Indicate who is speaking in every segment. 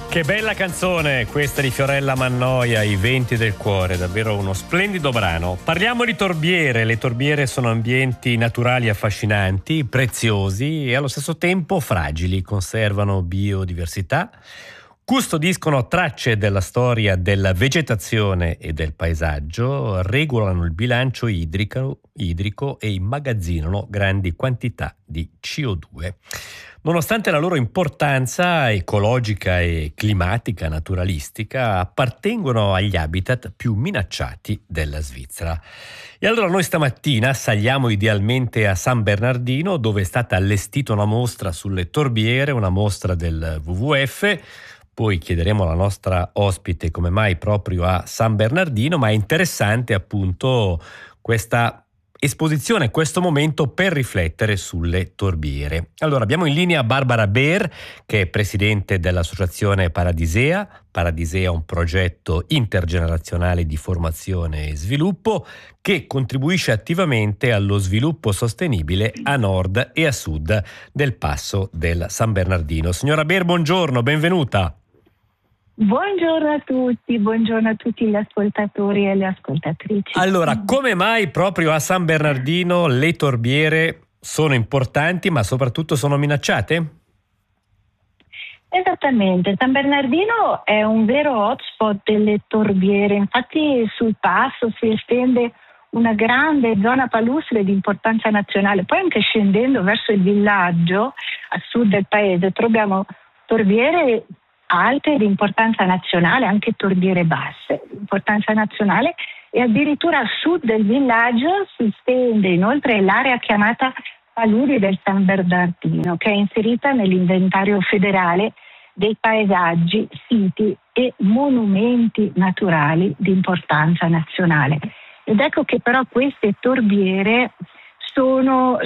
Speaker 1: Che bella canzone questa di Fiorella Mannoia, I venti del cuore, davvero uno splendido brano. Parliamo di torbiere. Le torbiere sono ambienti naturali affascinanti, preziosi e allo stesso tempo fragili, conservano biodiversità, custodiscono tracce della storia della vegetazione e del paesaggio, regolano il bilancio idrico e immagazzinano grandi quantità di CO2. Nonostante la loro importanza ecologica e climatica naturalistica, appartengono agli habitat più minacciati della Svizzera. E allora noi stamattina saliamo idealmente a San Bernardino, dove è stata allestita una mostra sulle torbiere, una mostra del WWF. Poi chiederemo alla nostra ospite come mai proprio a San Bernardino, ma è interessante appunto questa esposizione, questo momento per riflettere sulle torbiere. Allora abbiamo in linea Barbara Beer, che è presidente dell'associazione Paradisea. Paradisea è un progetto intergenerazionale di formazione e sviluppo che contribuisce attivamente allo sviluppo sostenibile a nord e a sud del passo del San Bernardino. Signora Beer, buongiorno, benvenuta.
Speaker 2: Buongiorno a tutti gli ascoltatori e le ascoltatrici.
Speaker 1: Allora, come mai proprio a San Bernardino le torbiere sono importanti, ma soprattutto sono minacciate?
Speaker 2: Esattamente, San Bernardino è un vero hotspot delle torbiere, infatti sul passo si estende una grande zona palustre di importanza nazionale, poi anche scendendo verso il villaggio a sud del paese troviamo torbiere alte di importanza nazionale, anche torbiere basse di importanza nazionale, e addirittura a sud del villaggio si estende inoltre l'area chiamata Paludi del San Bernardino, che è inserita nell'inventario federale dei paesaggi, siti e monumenti naturali di importanza nazionale. Ed ecco che però queste torbiere sono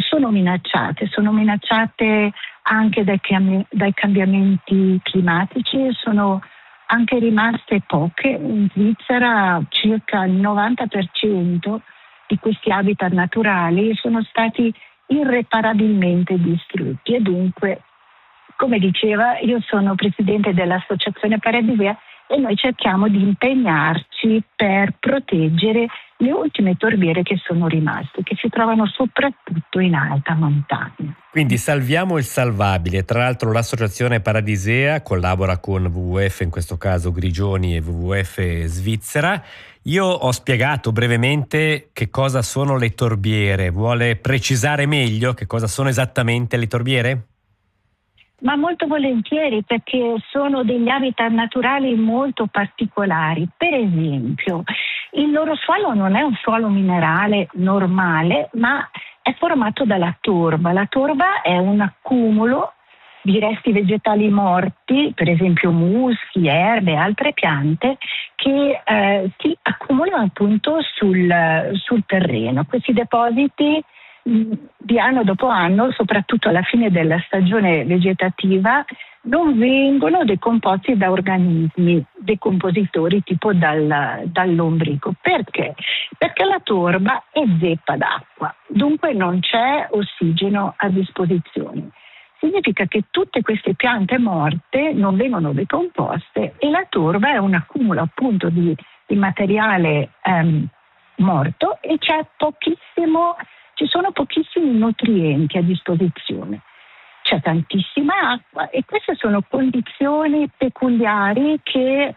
Speaker 2: minacciate anche dai cambiamenti climatici, sono anche rimaste poche. In Svizzera circa il 90% di questi habitat naturali sono stati irreparabilmente distrutti e dunque, come diceva, io sono presidente dell'associazione Paradisea e noi cerchiamo di impegnarci per proteggere le ultime torbiere che sono rimaste, che si trovano soprattutto in alta montagna.
Speaker 1: Quindi salviamo il salvabile. Tra l'altro l'associazione Paradisea collabora con WWF, in questo caso Grigioni e WWF Svizzera. Io ho spiegato brevemente che cosa sono le torbiere. Vuole precisare meglio che cosa sono esattamente le torbiere?
Speaker 2: Ma molto volentieri, perché sono degli habitat naturali molto particolari. Per esempio, il loro suolo non è un suolo minerale normale, ma è formato dalla torba. La torba è un accumulo di resti vegetali morti, per esempio muschi, erbe e altre piante, che si accumulano appunto sul terreno. Questi depositi di anno dopo anno, soprattutto alla fine della stagione vegetativa, non vengono decomposti da organismi decompositori tipo dal lombrico. Perché? Perché la torba è zeppa d'acqua, dunque non c'è ossigeno a disposizione. Significa che tutte queste piante morte non vengono decomposte e la torba è un accumulo appunto di materiale morto e ci sono pochissimi nutrienti a disposizione. C'è tantissima acqua e queste sono condizioni peculiari che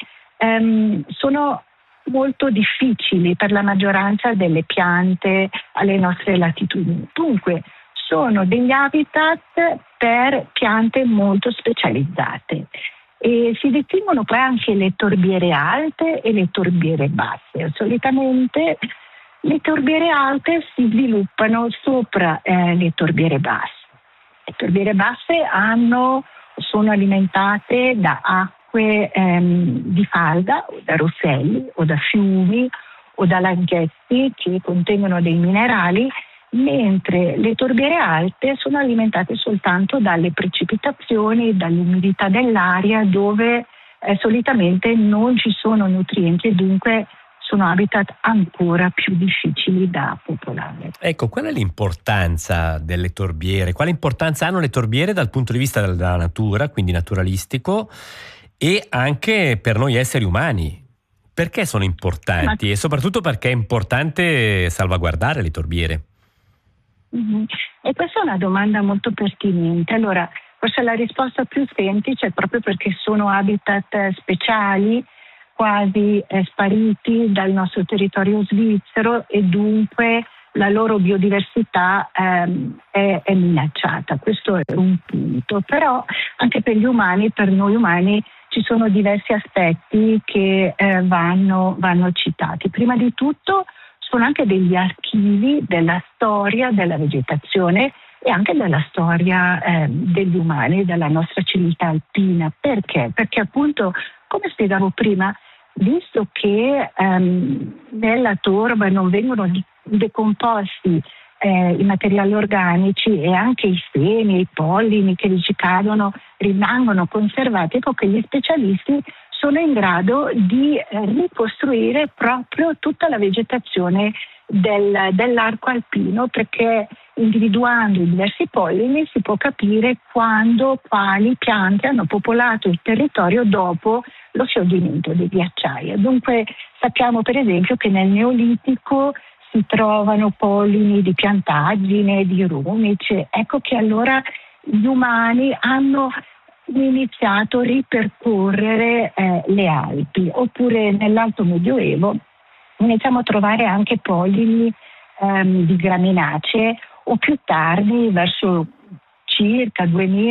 Speaker 2: sono molto difficili per la maggioranza delle piante alle nostre latitudini. Dunque sono degli habitat per piante molto specializzate e si distinguono poi anche le torbiere alte e le torbiere basse. Solitamente le torbiere alte si sviluppano sopra le torbiere basse. Le torbiere basse sono alimentate da acque di falda, o da rosselli, o da fiumi, o da laghetti che contengono dei minerali, mentre le torbiere alte sono alimentate soltanto dalle precipitazioni, dall'umidità dell'aria, dove solitamente non ci sono nutrienti e dunque sono habitat ancora più difficili da popolare.
Speaker 1: Ecco, qual è l'importanza delle torbiere? Quale importanza hanno le torbiere dal punto di vista della natura, quindi naturalistico, e anche per noi esseri umani. Perché sono importanti e soprattutto perché è importante salvaguardare le torbiere?
Speaker 2: E questa è una domanda molto pertinente. Allora, forse la risposta più semplice è proprio perché sono habitat speciali, quasi spariti dal nostro territorio svizzero, e dunque la loro biodiversità è minacciata. Questo è un punto. Però anche per gli umani, per noi umani, ci sono diversi aspetti che vanno citati. Prima di tutto sono anche degli archivi della storia della vegetazione e anche della storia degli umani, della nostra civiltà alpina. Perché? Perché appunto, come spiegavo prima, visto che nella torba non vengono decomposti i materiali organici e anche i semi e i pollini che vi ci cadono rimangono conservati, ecco che gli specialisti sono in grado di ricostruire proprio tutta la vegetazione dell'arco alpino, perché individuando i diversi pollini si può capire quali piante hanno popolato il territorio dopo lo scioglimento dei ghiacciai. Dunque sappiamo per esempio che nel Neolitico si trovano pollini di piantaggine, di rumice. Ecco che allora gli umani hanno iniziato a ripercorrere le Alpi, oppure nell'Alto Medioevo iniziamo a trovare anche pollini di graminacee, o più tardi, verso circa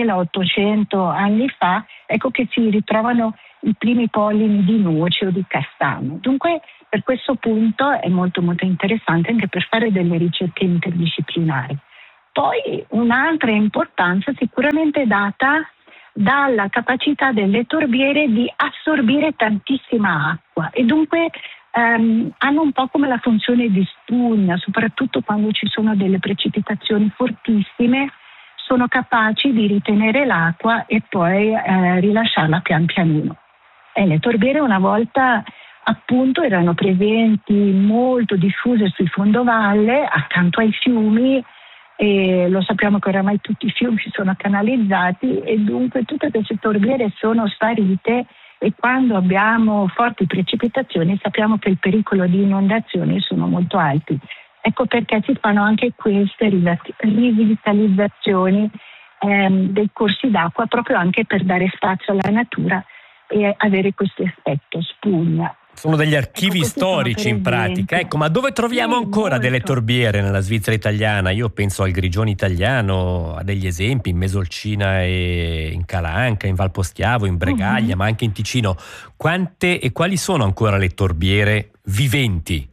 Speaker 2: 2800 anni fa, ecco che si ritrovano i primi pollini di noce o di castano. Dunque per questo punto è molto molto interessante anche per fare delle ricerche interdisciplinari. Poi un'altra importanza sicuramente data dalla capacità delle torbiere di assorbire tantissima acqua e dunque hanno un po' come la funzione di spugna, soprattutto quando ci sono delle precipitazioni fortissime, sono capaci di ritenere l'acqua e poi rilasciarla pian pianino. E le torbiere una volta appunto erano presenti molto diffuse sui fondovalle accanto ai fiumi, e lo sappiamo che oramai tutti i fiumi sono canalizzati e dunque tutte queste torbiere sono sparite, e quando abbiamo forti precipitazioni sappiamo che il pericolo di inondazioni sono molto alti. Ecco perché si fanno anche queste rivitalizzazioni dei corsi d'acqua, proprio anche per dare spazio alla natura e avere questo effetto spugna.
Speaker 1: Sono degli archivi storici in pratica. Ecco, ma dove troviamo ancora delle torbiere nella Svizzera italiana? Io penso al Grigione italiano, a degli esempi in Mesolcina e in Calanca, in Valpostiavo, in Bregaglia, ma anche in Ticino. Quante e quali sono ancora le torbiere viventi?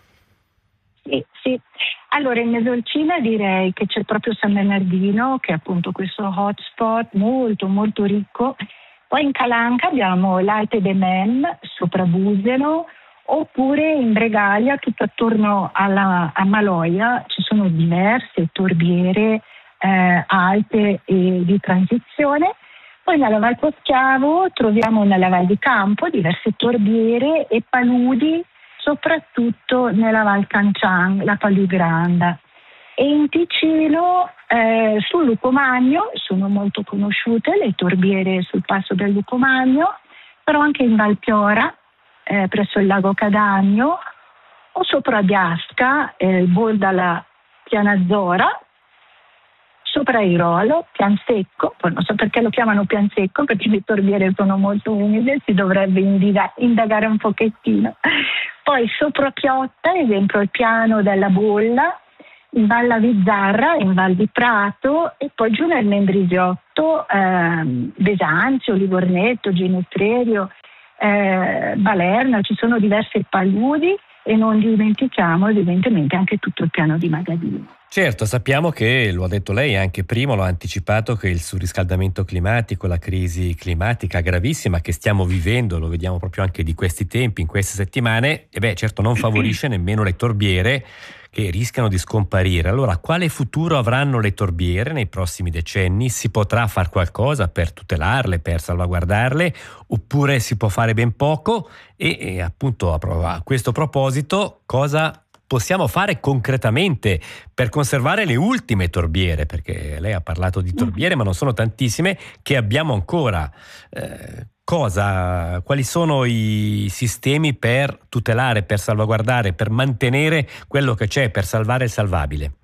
Speaker 2: Sì. Allora in Mesolcina direi che c'è proprio San Bernardino, che è appunto questo hotspot molto molto ricco. Poi in Calanca abbiamo l'Alpe de Mem, sopra Buseno, oppure in Bregaglia, tutto attorno a Maloia, ci sono diverse torbiere alte e di transizione. Poi nella Val Poschiavo troviamo nella Val di Campo diverse torbiere e paludi, soprattutto nella Val Cancian, la Palugranda. E in Ticino, sul Lucomagno, sono molto conosciute le torbiere sul passo del Lucomagno, però anche in Val Piora, presso il lago Cadagno, o sopra Biasca, il Bol dalla Pianazzora, sopra Irolo, Piansecco, poi non so perché lo chiamano Piansecco, perché le torbiere sono molto umide, si dovrebbe indagare un pochettino. Poi sopra Piotta, ad esempio il piano della Bolla, in Val Avizzarra, in Val di Prato, e poi giù nel Mendrisiotto, Besanzio, Livornetto, Genetrerio, Balerna, ci sono diverse paludi, e non dimentichiamo evidentemente anche tutto il piano di Magadino.
Speaker 1: Certo, sappiamo che, lo ha detto lei anche prima, lo ha anticipato, che il surriscaldamento climatico, la crisi climatica gravissima che stiamo vivendo, lo vediamo proprio anche di questi tempi, in queste settimane, certo non favorisce nemmeno le torbiere, che rischiano di scomparire. Allora, quale futuro avranno le torbiere nei prossimi decenni? Si potrà fare qualcosa per tutelarle, per salvaguardarle, oppure si può fare ben poco? E appunto a questo proposito, cosa possiamo fare concretamente per conservare le ultime torbiere? Perché lei ha parlato di torbiere, ma non sono tantissime, che abbiamo ancora. Quali sono i sistemi per tutelare, per salvaguardare, per mantenere quello che c'è, per salvare il salvabile?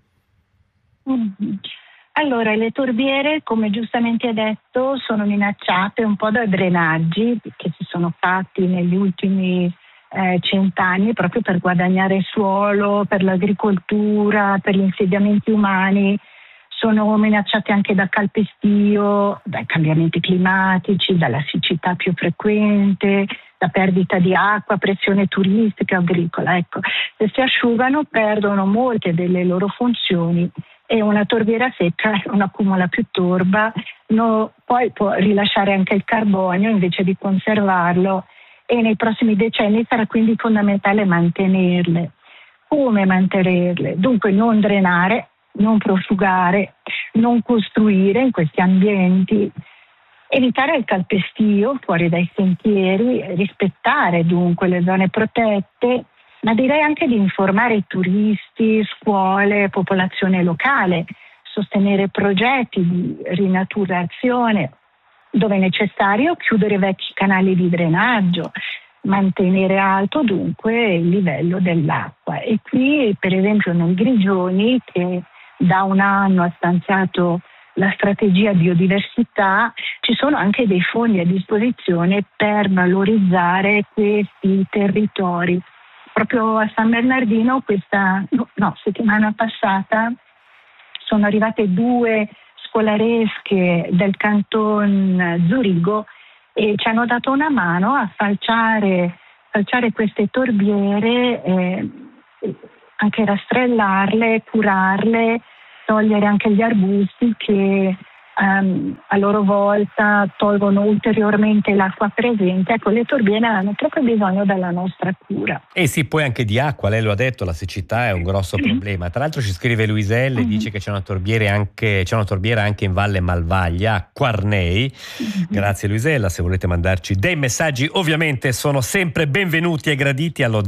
Speaker 2: Allora, le torbiere, come giustamente hai detto, sono minacciate un po' da drenaggi che si sono fatti negli ultimi 100 anni proprio per guadagnare suolo, per l'agricoltura, per gli insediamenti umani. Sono minacciate anche da calpestio, dai cambiamenti climatici, dalla siccità più frequente, da perdita di acqua, pressione turistica, agricola. Ecco, se si asciugano perdono molte delle loro funzioni e una torbiera secca non accumula più torba, poi può rilasciare anche il carbonio invece di conservarlo e nei prossimi decenni sarà quindi fondamentale mantenerle. Come mantenerle? Dunque non drenare, non prosciugare, non costruire in questi ambienti, evitare il calpestio fuori dai sentieri, rispettare dunque le zone protette, ma direi anche di informare i turisti, scuole, popolazione locale, sostenere progetti di rinaturazione, dove è necessario chiudere vecchi canali di drenaggio, mantenere alto dunque il livello dell'acqua. E qui per esempio nel Grigioni, che da un anno ha stanziato la strategia biodiversità, ci sono anche dei fondi a disposizione per valorizzare questi territori. Proprio a San Bernardino settimana passata sono arrivate 2 scolaresche del canton Zurigo e ci hanno dato una mano a falciare queste torbiere, anche rastrellarle, curarle, togliere anche gli arbusti che a loro volta tolgono ulteriormente l'acqua presente. Ecco, le torbiere hanno proprio bisogno della nostra cura.
Speaker 1: E sì, poi anche di acqua, lei lo ha detto, la siccità è un grosso problema. Tra l'altro ci scrive Luiselle, dice che c'è una torbiera anche in Valle Malvaglia, a Quarnei. Grazie Luisella, se volete mandarci dei messaggi ovviamente sono sempre benvenuti e graditi allo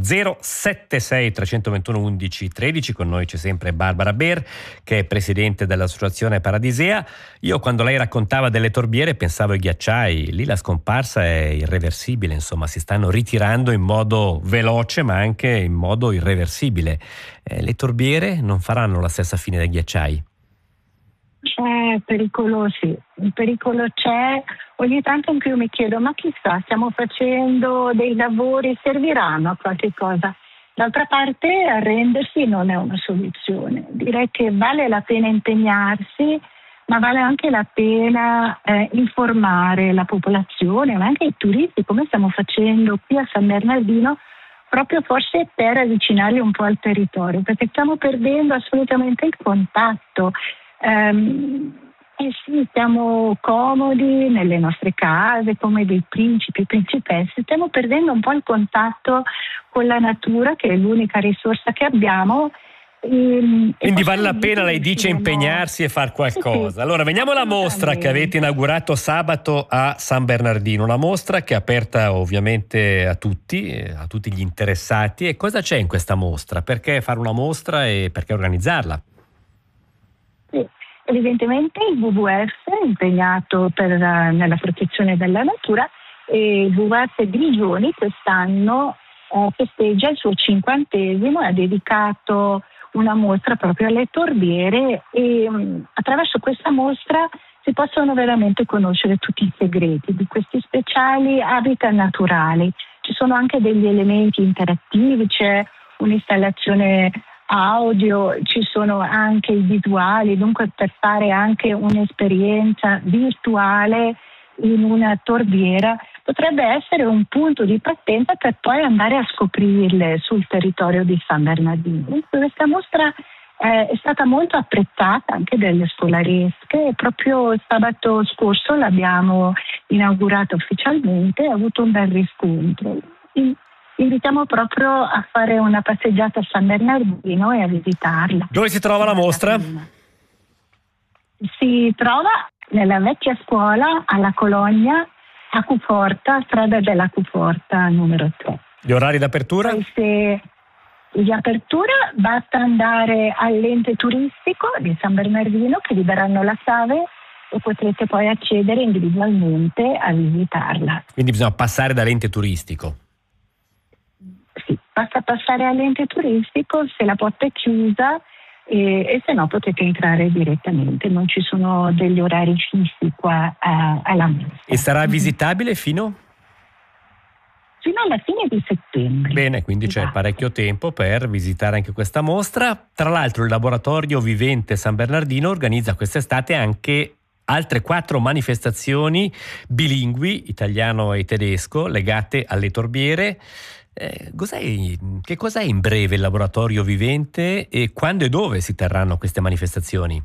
Speaker 1: 076 321 11 13. Con noi c'è sempre Barbara Ber, che è presidente dell'Associazione Paradisea. Io quando lei raccontava delle torbiere pensavo ai ghiacciai, lì la scomparsa è irreversibile, insomma si stanno ritirando in modo veloce ma anche in modo irreversibile. Le torbiere non faranno la stessa fine dei ghiacciai?
Speaker 2: Il pericolo c'è, ogni tanto anche io mi chiedo ma chissà, stiamo facendo dei lavori, serviranno a qualche cosa. D'altra parte arrendersi non è una soluzione, direi che vale la pena impegnarsi, ma vale anche la pena informare la popolazione, ma anche i turisti, come stiamo facendo qui a San Bernardino, proprio forse per avvicinarli un po' al territorio, perché stiamo perdendo assolutamente il contatto. Sì, siamo comodi nelle nostre case come dei principi, principesse, stiamo perdendo un po' il contatto con la natura, che è l'unica risorsa che abbiamo.
Speaker 1: Quindi vale la pena, lei dice, impegnarsi e far qualcosa. Sì. Allora veniamo alla mostra che avete inaugurato sabato a San Bernardino, una mostra che è aperta ovviamente a tutti gli interessati. E cosa c'è in questa mostra? Perché fare una mostra e perché organizzarla?
Speaker 2: Sì, evidentemente il WWF è impegnato nella protezione della natura e il WWF Grigioni quest'anno festeggia il suo 50° e ha dedicato una mostra proprio alle torbiere e attraverso questa mostra si possono veramente conoscere tutti i segreti di questi speciali habitat naturali. Ci sono anche degli elementi interattivi, c'è un'installazione audio, ci sono anche i visuali, dunque per fare anche un'esperienza virtuale in una torbiera potrebbe essere un punto di partenza per poi andare a scoprirle sul territorio di San Bernardino. Questa mostra è stata molto apprezzata anche dalle scolaresche e proprio sabato scorso l'abbiamo inaugurata ufficialmente e ha avuto un bel riscontro. Invitiamo proprio a fare una passeggiata a San Bernardino e a visitarla.
Speaker 1: Dove si trova la mostra?
Speaker 2: Si trova nella vecchia scuola alla Cologna, a Cuforta, strada della Cuforta numero 3.
Speaker 1: Gli orari d'apertura?
Speaker 2: Di apertura basta andare all'ente turistico di San Bernardino che vi daranno la chiave e potrete poi accedere individualmente a visitarla.
Speaker 1: Quindi bisogna passare dall'ente turistico.
Speaker 2: Sì, basta passare all'ente turistico se la porta è chiusa e se no potete entrare direttamente, non ci sono degli orari fissi qua alla mostra.
Speaker 1: E sarà visitabile fino
Speaker 2: alla fine di settembre.
Speaker 1: Bene, quindi c'è parecchio tempo per visitare anche questa mostra. Tra l'altro il laboratorio vivente San Bernardino organizza quest'estate anche altre 4 manifestazioni bilingui, italiano e tedesco, legate alle torbiere. Che cos'è in breve il laboratorio vivente e quando e dove si terranno queste manifestazioni?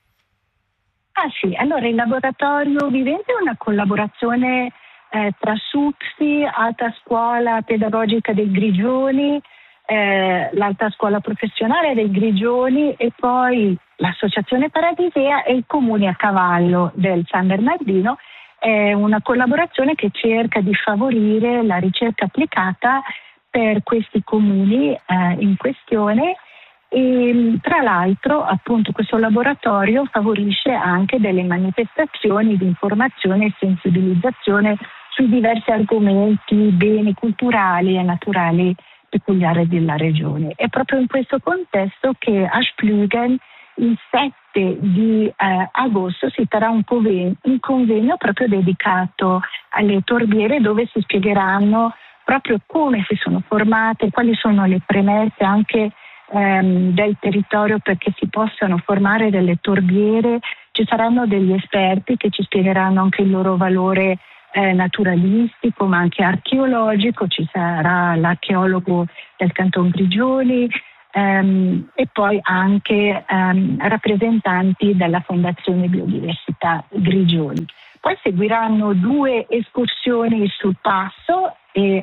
Speaker 2: Sì, allora il laboratorio vivente è una collaborazione tra SUPSI, Alta Scuola Pedagogica dei Grigioni, l'Alta Scuola Professionale dei Grigioni e poi l'Associazione Paradisea e i Comuni a cavallo del San Bernardino. È una collaborazione che cerca di favorire la ricerca applicata per questi comuni in questione. E tra l'altro appunto questo laboratorio favorisce anche delle manifestazioni di informazione e sensibilizzazione sui diversi argomenti, beni culturali e naturali peculiari della regione. È proprio in questo contesto che a Splügen il 7 di agosto si terrà un convegno proprio dedicato alle torbiere, dove si spiegheranno proprio come si sono formate, quali sono le premesse anche del territorio perché si possano formare delle torbiere. Ci saranno degli esperti che ci spiegheranno anche il loro valore naturalistico ma anche archeologico. Ci sarà l'archeologo del Canton Grigioni e poi anche rappresentanti della Fondazione Biodiversità Grigioni. Poi seguiranno 2 escursioni sul passo e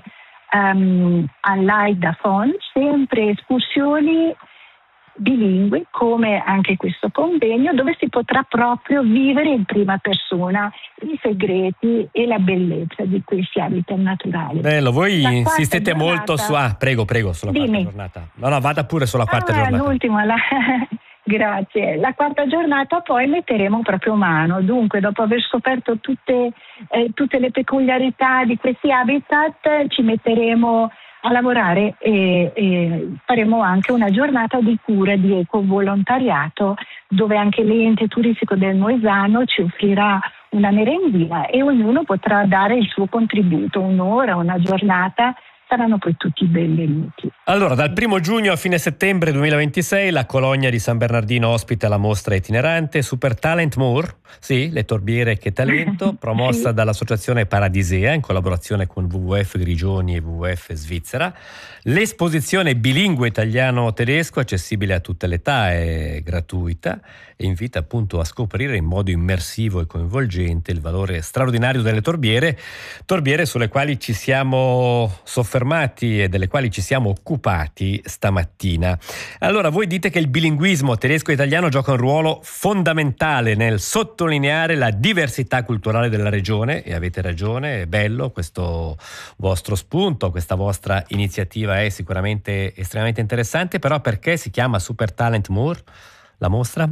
Speaker 2: all'Aida Fon, sempre escursioni bilingui come anche questo convegno, dove si potrà proprio vivere in prima persona i segreti e la bellezza di questi habitat naturali.
Speaker 1: Bello, voi insistete molto su... prego, sulla quarta giornata. No, vada pure sulla quarta giornata.
Speaker 2: L'ultima, grazie. La quarta giornata poi metteremo proprio mano. Dunque, dopo aver scoperto tutte le peculiarità di questi habitat, ci metteremo a lavorare e faremo anche una giornata di cura di ecovolontariato, dove anche l'ente turistico del Moesano ci offrirà una merendina e ognuno potrà dare il suo contributo, un'ora, una giornata. Saranno poi tutti benvenuti.
Speaker 1: Allora, dal 1 giugno a fine settembre 2026 la colonia di San Bernardino ospita la mostra itinerante Super Talent Moor, sì, le torbiere che talento, promossa
Speaker 2: sì,
Speaker 1: dall'Associazione Paradisea in collaborazione con WWF Grigioni e WWF Svizzera. L'esposizione bilingue italiano-tedesco, accessibile a tutte le età, è gratuita e invita appunto a scoprire in modo immersivo e coinvolgente il valore straordinario delle torbiere sulle quali ci siamo soffermati e delle quali ci siamo occupati stamattina. Allora, voi dite che il bilinguismo tedesco-italiano gioca un ruolo fondamentale nel sottolineare la diversità culturale della regione, e avete ragione, è bello questo vostro spunto, questa vostra iniziativa è sicuramente estremamente interessante, però perché si chiama Super Talent Moor, la mostra?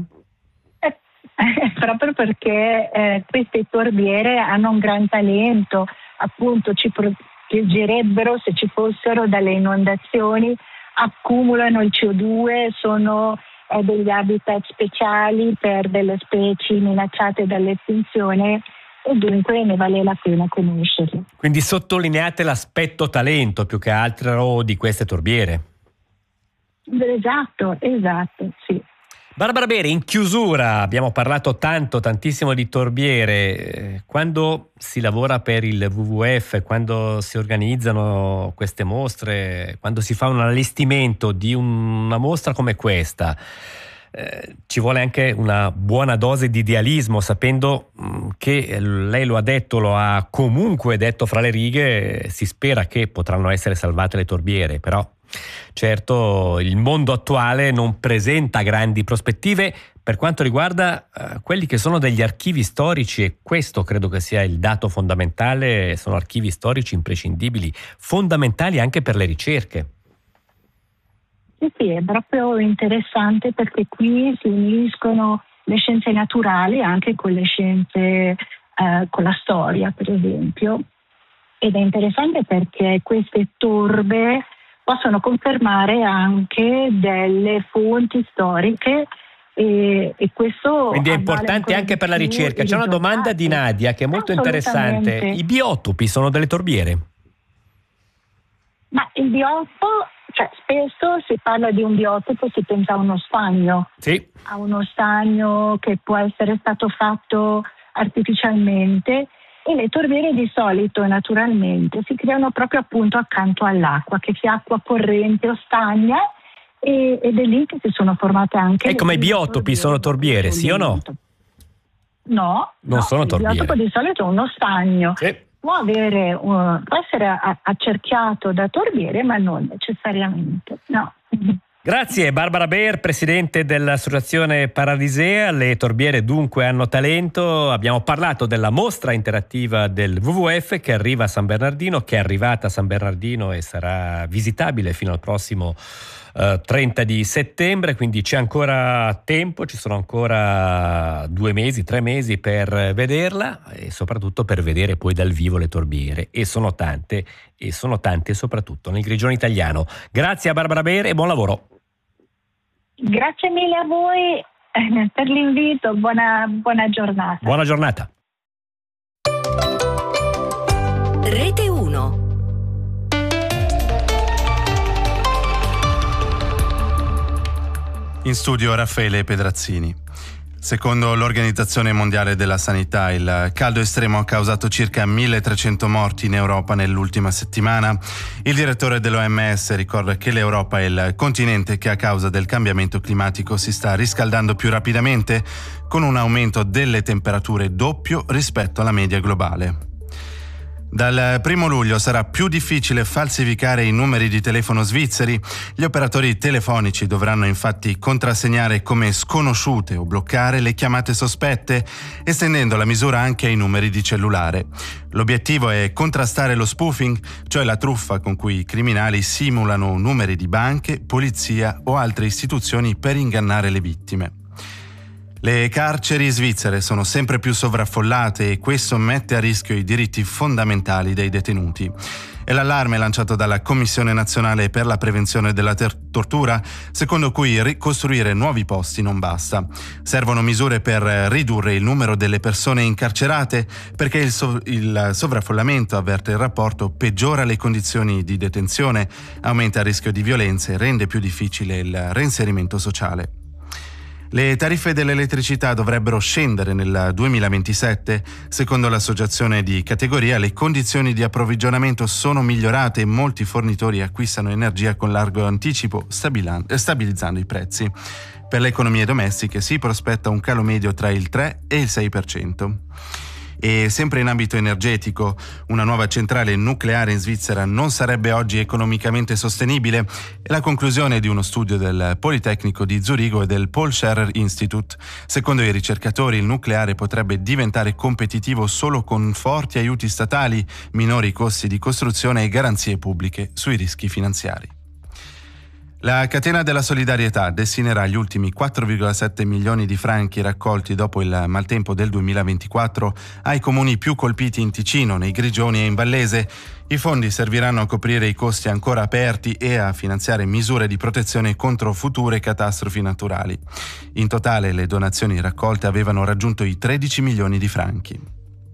Speaker 2: Proprio perché queste torbiere hanno un gran talento, appunto ci proteggerebbero se ci fossero dalle inondazioni, accumulano il CO2, sono degli habitat speciali per delle specie minacciate dall'estinzione e dunque ne vale la pena conoscerli.
Speaker 1: Quindi sottolineate l'aspetto talento più che altro di queste torbiere.
Speaker 2: Esatto, sì.
Speaker 1: Barbara Bere, in chiusura abbiamo parlato tantissimo di torbiere. Quando si lavora per il WWF, quando si organizzano queste mostre, quando si fa un allestimento di una mostra come questa, ci vuole anche una buona dose di idealismo, sapendo che lei lo ha comunque detto fra le righe, si spera che potranno essere salvate le torbiere, però certo il mondo attuale non presenta grandi prospettive per quanto riguarda quelli che sono degli archivi storici, e questo credo che sia il dato fondamentale. Sono archivi storici imprescindibili, fondamentali anche per le ricerche.
Speaker 2: Sì, è proprio interessante perché qui si uniscono le scienze naturali anche con le scienze, con la storia per esempio. Ed è interessante perché queste torbe possono confermare anche delle fonti storiche e questo
Speaker 1: quindi è importante anche per la ricerca. C'è una domanda di Nadia che è molto interessante. I biotopi sono delle torbiere?
Speaker 2: Ma il biotopo, cioè spesso si parla di un biotopo, si pensa a uno stagno,
Speaker 1: sì,
Speaker 2: a uno stagno che può essere stato fatto artificialmente, e le torbiere di solito naturalmente si creano proprio appunto accanto all'acqua, che sia acqua corrente o stagna, ed è lì che si sono formate anche.
Speaker 1: E come i biotopi sono torbiere, sì o no?
Speaker 2: No,
Speaker 1: non sono torbiere.
Speaker 2: Il biotopo di solito è uno stagno.
Speaker 1: Sì.
Speaker 2: Può essere accerchiato da torbiere, ma non necessariamente, no.
Speaker 1: Grazie Barbara Beer, presidente dell'associazione Paradisea. Le torbiere dunque hanno talento. Abbiamo parlato della mostra interattiva del WWF che arriva a San Bernardino, che è arrivata a San Bernardino e sarà visitabile fino al prossimo 30 di settembre, quindi c'è ancora tempo, ci sono ancora 2 mesi, 3 mesi per vederla e soprattutto per vedere poi dal vivo le torbiere, e sono tante soprattutto nel Grigione italiano. Grazie a Barbara Beer e buon lavoro.
Speaker 2: Grazie mille a voi per l'invito, buona giornata.
Speaker 1: Buona giornata.
Speaker 3: Rete 1.
Speaker 4: In studio Raffaele Pedrazzini. Secondo l'Organizzazione Mondiale della Sanità, il caldo estremo ha causato circa 1.300 morti in Europa nell'ultima settimana. Il direttore dell'OMS ricorda che l'Europa è il continente che a causa del cambiamento climatico si sta riscaldando più rapidamente, con un aumento delle temperature doppio rispetto alla media globale. Dal 1 luglio sarà più difficile falsificare i numeri di telefono svizzeri. Gli operatori telefonici dovranno infatti contrassegnare come sconosciute o bloccare le chiamate sospette, estendendo la misura anche ai numeri di cellulare. L'obiettivo è contrastare lo spoofing, cioè la truffa con cui i criminali simulano numeri di banche, polizia o altre istituzioni per ingannare le vittime. Le carceri svizzere sono sempre più sovraffollate e questo mette a rischio i diritti fondamentali dei detenuti. È l'allarme lanciato dalla Commissione Nazionale per la Prevenzione della Tortura, secondo cui ricostruire nuovi posti non basta. Servono misure per ridurre il numero delle persone incarcerate, perché il sovraffollamento, avverte il rapporto, peggiora le condizioni di detenzione, aumenta il rischio di violenze e rende più difficile il reinserimento sociale. Le tariffe dell'elettricità dovrebbero scendere nel 2027. Secondo l'associazione di categoria, le condizioni di approvvigionamento sono migliorate e molti fornitori acquistano energia con largo anticipo, stabilizzando i prezzi. Per le economie domestiche si prospetta un calo medio tra il 3 e il 6%. E sempre in ambito energetico, una nuova centrale nucleare in Svizzera non sarebbe oggi economicamente sostenibile. È la conclusione di uno studio del Politecnico di Zurigo e del Paul Scherrer Institute. Secondo i ricercatori, il nucleare potrebbe diventare competitivo solo con forti aiuti statali, minori costi di costruzione e garanzie pubbliche sui rischi finanziari. La catena della solidarietà destinerà gli ultimi 4,7 milioni di franchi raccolti dopo il maltempo del 2024 ai comuni più colpiti in Ticino, nei Grigioni e in Vallese. I fondi serviranno a coprire i costi ancora aperti e a finanziare misure di protezione contro future catastrofi naturali. In totale le donazioni raccolte avevano raggiunto i 13 milioni di franchi.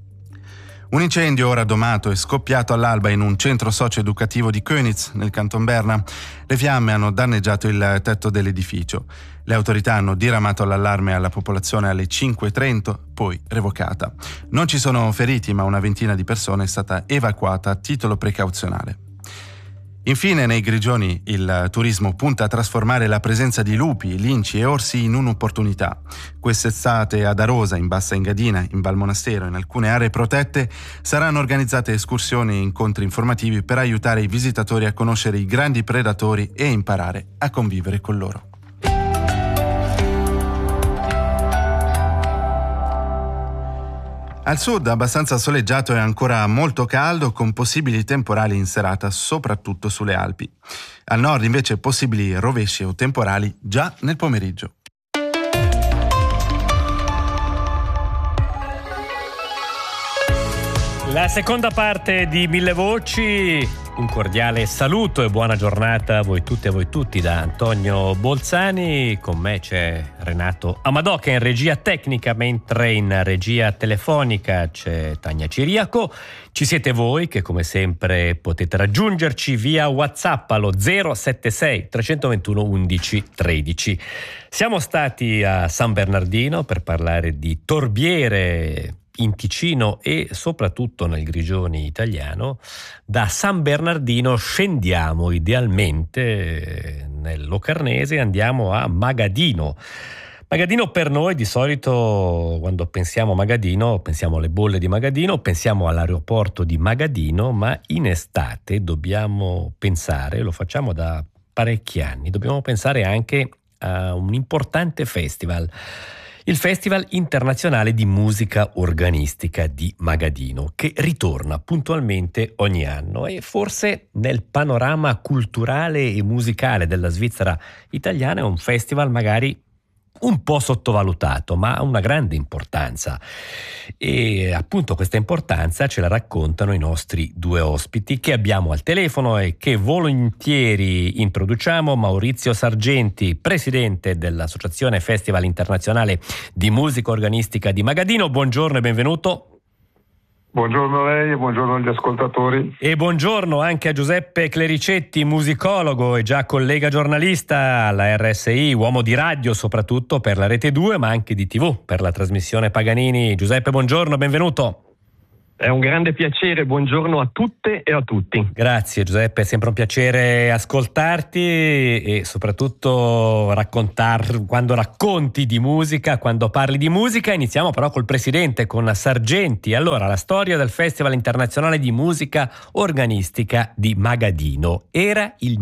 Speaker 4: Un incendio ora domato è scoppiato all'alba in un centro socio-educativo di Köniz, nel Canton Berna. Le fiamme hanno danneggiato il tetto dell'edificio. Le autorità hanno diramato l'allarme alla popolazione alle 5:30, poi revocata. Non ci sono feriti, ma una ventina di persone è stata evacuata a titolo precauzionale. Infine, nei Grigioni il turismo punta a trasformare la presenza di lupi, linci e orsi in un'opportunità. Quest'estate ad Arosa, in Bassa Engadina, in Val Monastero e in alcune aree protette saranno organizzate escursioni e incontri informativi per aiutare i visitatori a conoscere i grandi predatori e imparare a convivere con loro. Al sud abbastanza soleggiato e ancora molto caldo, con possibili temporali in serata soprattutto sulle Alpi. Al nord invece possibili rovesci o temporali già nel pomeriggio.
Speaker 1: La seconda parte di Mille Voci, un cordiale saluto e buona giornata a voi tutte e a voi tutti da Antonio Bolzani. Con me c'è Renato Amadò che è in regia tecnica, mentre in regia telefonica c'è Tania Ciriaco. Ci siete voi che come sempre potete raggiungerci via WhatsApp allo 076 321 11 13. Siamo stati a San Bernardino per parlare di torbiere in Ticino e soprattutto nel Grigioni italiano. Da San Bernardino scendiamo idealmente nel Locarnese e andiamo a Magadino. Magadino per noi di solito, quando pensiamo a Magadino, pensiamo alle bolle di Magadino, pensiamo all'aeroporto di Magadino, ma in estate dobbiamo pensare, lo facciamo da parecchi anni, dobbiamo pensare anche a un importante festival. Il Festival Internazionale di Musica Organistica di Magadino, che ritorna puntualmente ogni anno e forse nel panorama culturale e musicale della Svizzera italiana è un festival magari un po' sottovalutato, ma ha una grande importanza. E appunto questa importanza ce la raccontano i nostri due ospiti che abbiamo al telefono e che volentieri introduciamo. Maurizio Sargenti, presidente dell'Associazione Festival Internazionale di Musica Organistica di Magadino. Buongiorno e benvenuto.
Speaker 5: Buongiorno a lei e buongiorno agli ascoltatori.
Speaker 1: E buongiorno anche a Giuseppe Clericetti, musicologo e già collega giornalista alla RSI, uomo di radio soprattutto per la Rete 2, ma anche di TV per la trasmissione Paganini. Giuseppe, buongiorno, benvenuto.
Speaker 6: È un grande piacere, buongiorno a tutte e a tutti.
Speaker 1: Grazie Giuseppe, è sempre un piacere ascoltarti e soprattutto quando racconti di musica, quando parli di musica. Iniziamo però col presidente, con Sargenti. Allora, la storia del Festival Internazionale di Musica Organistica di Magadino era il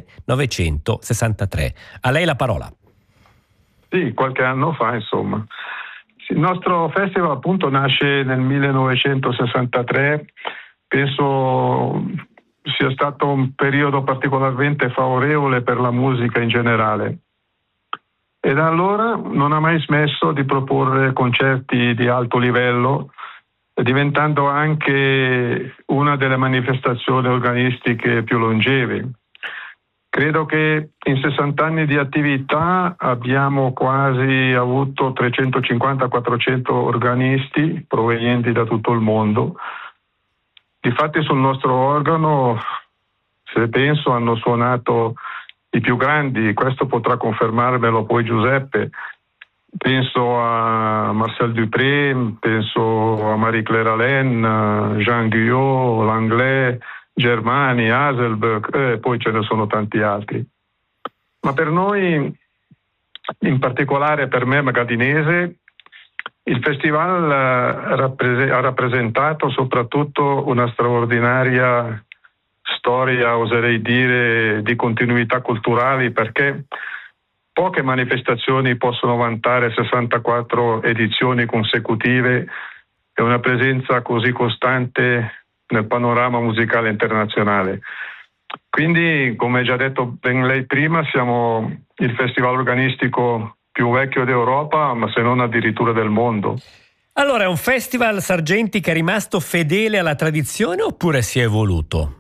Speaker 1: 1963. A lei la parola.
Speaker 5: Sì, qualche anno fa, insomma. Il nostro festival appunto nasce nel 1963, penso sia stato un periodo particolarmente favorevole per la musica in generale e da allora non ha mai smesso di proporre concerti di alto livello, diventando anche una delle manifestazioni organistiche più longeve. Credo che in 60 anni di attività abbiamo quasi avuto 350-400 organisti provenienti da tutto il mondo. Difatti sul nostro organo, se penso, hanno suonato i più grandi, questo potrà confermarmelo poi Giuseppe. Penso a Marcel Dupré, penso a Marie-Claire Alain, Jean Guyot, Langlais, Germani, Haselberg, poi ce ne sono tanti altri. Ma per noi, in particolare per me magadinese, il festival ha rappresentato soprattutto una straordinaria storia, oserei dire, di continuità culturali, perché poche manifestazioni possono vantare 64 edizioni consecutive e una presenza così costante nel panorama musicale internazionale. Quindi, come già detto ben lei prima, siamo il festival organistico più vecchio d'Europa, ma se non addirittura del mondo.
Speaker 1: Allora, è un festival, Sargenti, che è rimasto fedele alla tradizione oppure si è evoluto?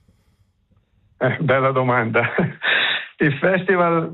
Speaker 5: Bella domanda. Il festival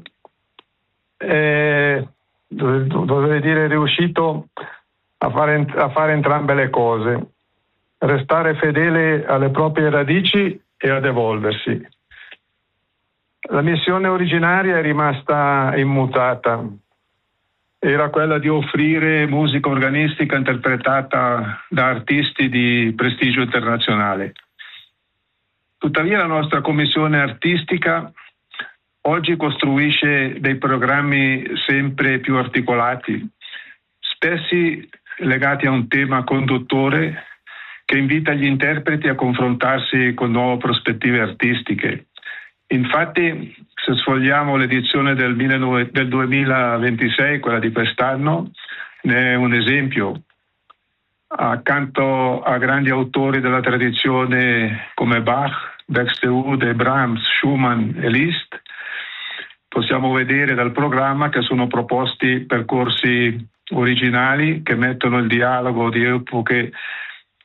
Speaker 5: è riuscito a fare entrambe le cose. Restare fedele alle proprie radici e ad evolversi. La missione originaria è rimasta immutata. Era quella di offrire musica organistica interpretata da artisti di prestigio internazionale. Tuttavia la nostra commissione artistica oggi costruisce dei programmi sempre più articolati, spessi legati a un tema conduttore che invita gli interpreti a confrontarsi con nuove prospettive artistiche. Infatti, se sfogliamo l'edizione del 2026, quella di quest'anno, ne è un esempio. Accanto a grandi autori della tradizione come Bach, Buxtehude, Brahms, Schumann e Liszt, possiamo vedere dal programma che sono proposti percorsi originali che mettono il dialogo di epoche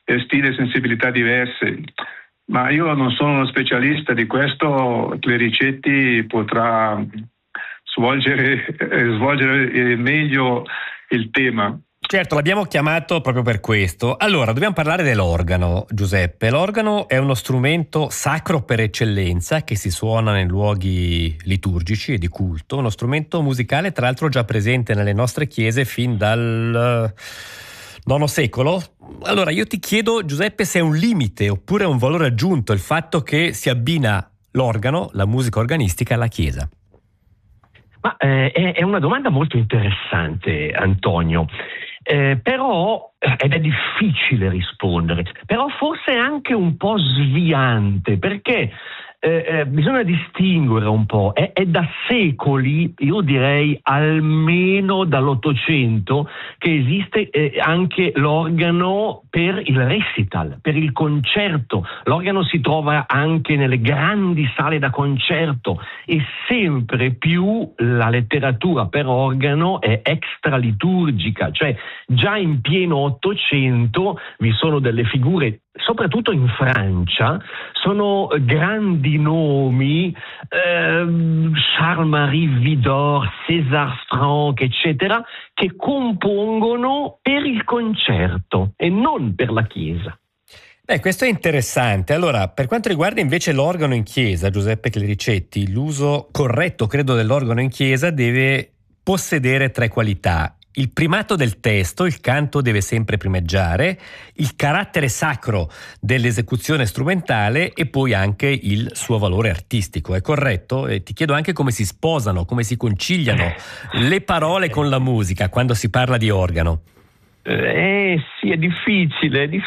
Speaker 5: stili e sensibilità diverse. Ma io non sono uno specialista di questo, Clericetti potrà svolgere meglio il tema.
Speaker 1: Certo, l'abbiamo chiamato proprio per questo. Allora, dobbiamo parlare dell'organo, Giuseppe. L'organo è uno strumento sacro per eccellenza che si suona nei luoghi liturgici e di culto, uno strumento musicale tra l'altro già presente nelle nostre chiese fin dal IX secolo. Allora, io ti chiedo, Giuseppe, se è un limite oppure è un valore aggiunto il fatto che si abbina l'organo, la musica organistica, alla chiesa.
Speaker 6: Ma è una domanda molto interessante, Antonio. Però, ed è difficile rispondere, però forse è anche un po' sviante, perché bisogna distinguere un po', è da secoli, io direi almeno dall'Ottocento, che esiste anche l'organo per il recital, per il concerto. L'organo si trova anche nelle grandi sale da concerto e sempre più la letteratura per organo è extraliturgica, cioè già in pieno Ottocento vi sono delle figure, soprattutto in Francia, sono grandi nomi, Charles-Marie Widor, César Franck, eccetera, che compongono per il concerto e non per la chiesa.
Speaker 1: Questo è interessante. Allora, per quanto riguarda invece l'organo in chiesa, Giuseppe Clericetti, l'uso corretto, credo, dell'organo in chiesa deve possedere 3 qualità. Il primato del testo, il canto deve sempre primeggiare, il carattere sacro dell'esecuzione strumentale e poi anche il suo valore artistico. È corretto? E ti chiedo anche come si sposano, come si conciliano le parole con la musica quando si parla di organo.
Speaker 6: Sì, è difficile